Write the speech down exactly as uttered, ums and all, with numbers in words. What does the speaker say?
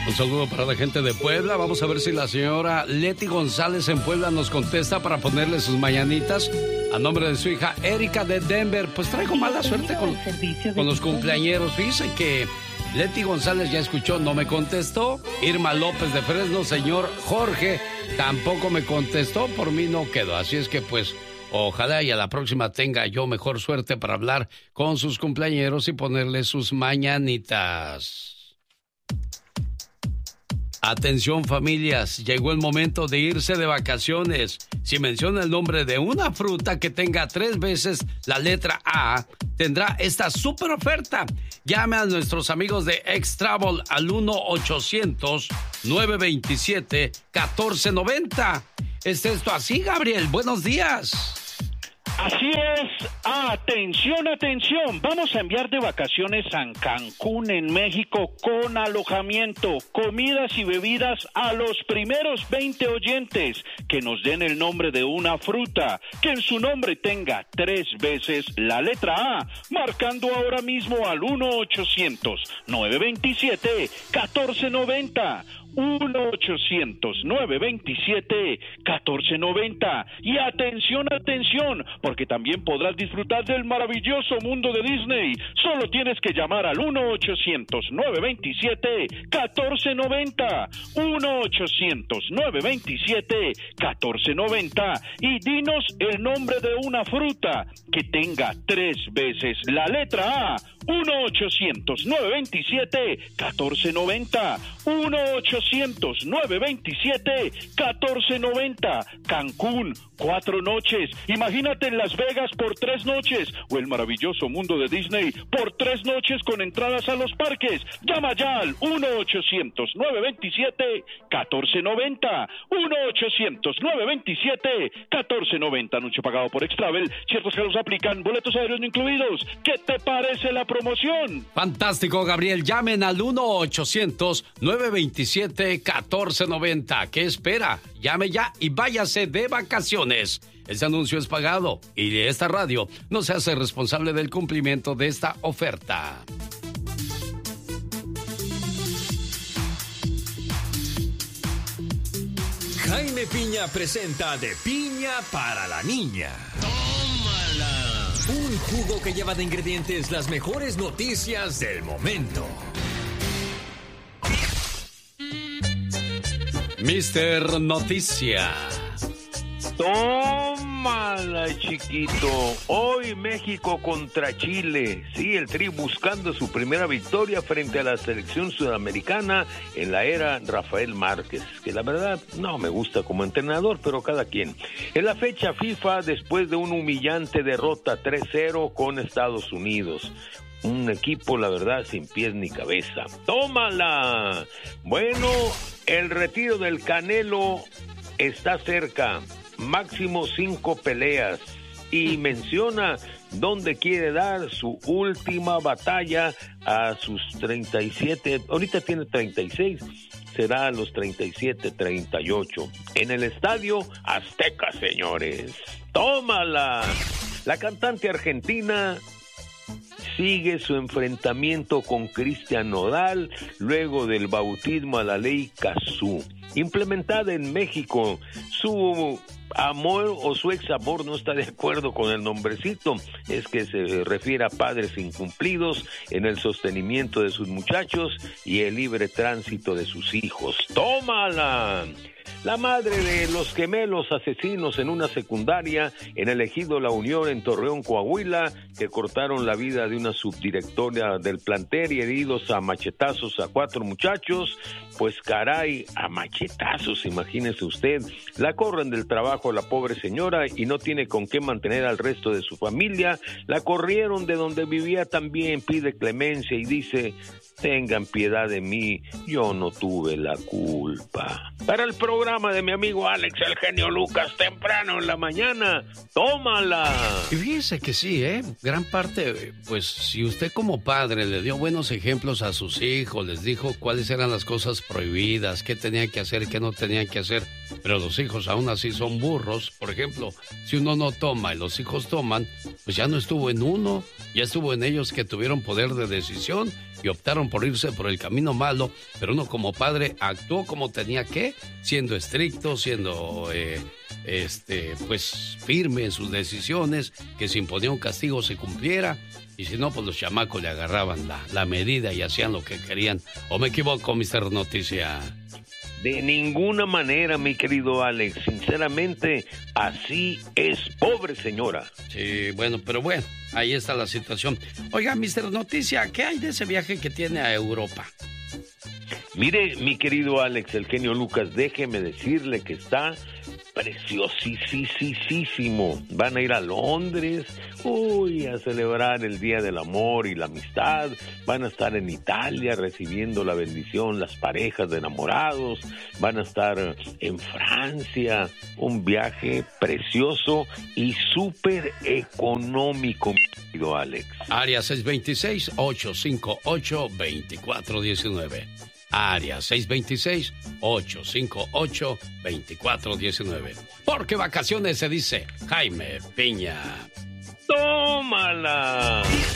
Un saludo para la gente de Puebla. Vamos a ver si la señora Leti González en Puebla nos contesta para ponerle sus mañanitas a nombre de su hija Erika de Denver. Pues traigo mala suerte con, con los cumpleañeros. Fíjese que Leti González ya escuchó, no me contestó. Irma López de Fresno, señor Jorge, tampoco me contestó. Por mí no quedó. Así es que pues ojalá y a la próxima tenga yo mejor suerte para hablar con sus cumpleañeros y ponerle sus mañanitas. Atención familias, llegó el momento de irse de vacaciones. Si menciona el nombre de una fruta que tenga tres veces la letra A, tendrá esta super oferta. Llame a nuestros amigos de X-Travel al uno ochocientos, nueve veintisiete, catorce noventa. ¿Es esto así, Gabriel? Buenos días. Así es, atención, atención, vamos a enviar de vacaciones a Cancún, en México, con alojamiento, comidas y bebidas a los primeros veinte oyentes que nos den el nombre de una fruta, que en su nombre tenga tres veces la letra A, marcando ahora mismo al uno ochocientos, nueve veintisiete, catorce noventa. uno ochocientos, nueve veintisiete, catorce noventa. Y atención, atención, porque también podrás disfrutar del maravilloso mundo de Disney. Solo tienes que llamar al uno ochocientos, nueve veintisiete, catorce noventa. uno ochocientos, nueve veintisiete, catorce noventa. Y dinos el nombre de una fruta que tenga tres veces la letra A. uno ochocientos, nueve veintisiete, catorce noventa. uno ochocientos, nueve veintisiete, catorce noventa. Cancún, cuatro noches. Imagínate en Las Vegas por tres noches. O el maravilloso mundo de Disney por tres noches con entradas a los parques. Llama ya al uno ochocientos, nueve veintisiete, catorce noventa. uno ochocientos, nueve veintisiete, catorce noventa. Anuncio pagado por X-Travel. Ciertos que los aplican. Boletos aéreos no incluidos. ¿Qué te parece la promoción? Fantástico, Gabriel. Llamen al uno ochocientos, nueve veintisiete, catorce noventa. ¿Qué espera? Llame ya y váyase de vacaciones. Este anuncio es pagado y esta radio no se hace responsable del cumplimiento de esta oferta. Jaime Piña presenta De Piña para la Niña. Un jugo que lleva de ingredientes las mejores noticias del momento. Mister Noticia. Tómala, chiquito. Hoy México contra Chile. Sí, el Tri buscando su primera victoria frente a la selección sudamericana en la era Rafael Márquez, que la verdad no me gusta como entrenador, pero cada quien. En la fecha FIFA, después de una humillante derrota tres cero con Estados Unidos. Un equipo, la verdad, sin pies ni cabeza. ¡Tómala! Bueno, el retiro del Canelo está cerca. Máximo cinco peleas. Y menciona dónde quiere dar su última batalla a sus treinta y siete. Ahorita tiene treinta y seis. Será a los treinta y siete, treinta y ocho. En el Estadio Azteca, señores. ¡Tómala! La cantante argentina sigue su enfrentamiento con Cristian Nodal luego del bautismo a la ley Cazzu, implementada en México. Su amor o su ex amor no está de acuerdo con el nombrecito, es que se refiere a padres incumplidos en el sostenimiento de sus muchachos y el libre tránsito de sus hijos. ¡Tómala! La madre de los gemelos asesinos en una secundaria en el ejido La Unión en Torreón, Coahuila, que cortaron la vida de una subdirectora del plantel y heridos a machetazos a cuatro muchachos, pues caray, a machetazos, imagínese usted. La corren del trabajo la pobre señora y no tiene con qué mantener al resto de su familia. La corrieron de donde vivía también, pide clemencia y dice: tengan piedad de mí, yo no tuve la culpa. Para el programa de mi amigo Alex, el genio Lucas, temprano en la mañana, tómala. Y fíjese que sí, ¿eh? Gran parte, pues si usted como padre le dio buenos ejemplos a sus hijos, les dijo cuáles eran las cosas prohibidas, qué tenían que hacer, qué no tenían que hacer, pero los hijos aún así son burros. Por ejemplo, si uno no toma y los hijos toman, pues ya no estuvo en uno. Ya estuvo en ellos que tuvieron poder de decisión y optaron por irse por el camino malo, pero uno como padre actuó como tenía que, siendo estricto, siendo eh, este, pues firme en sus decisiones, que si imponía un castigo se cumpliera, y si no, pues los chamacos le agarraban la, la medida y hacían lo que querían. ¿O me equivoco, mister Noticia? De ninguna manera, mi querido Alex. Sinceramente, así es, pobre señora. Sí, bueno, pero bueno, ahí está la situación. Oiga, mister Noticia, ¿qué hay de ese viaje que tiene a Europa? Mire, mi querido Alex, el genio Lucas, déjeme decirle que está preciosísimo. Van a ir a Londres, uy, a celebrar el Día del Amor y la Amistad. Van a estar en Italia recibiendo la bendición, las parejas de enamorados. Van a estar en Francia. Un viaje precioso y súper económico, mi querido Alex. Área seis dos seis, ocho cinco ocho, dos cuatro uno nueve. Área seis dos seis, ocho cinco ocho, dos cuatro uno nueve. Porque vacaciones se dice Jaime Piña. ¡Tómala!